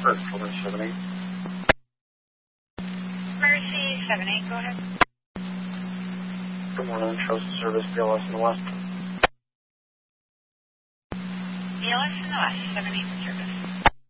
First, Coleman 78. Mercy 78, go ahead. Good morning, Trust Service, BLS in the West. BLS in the West, 78 service.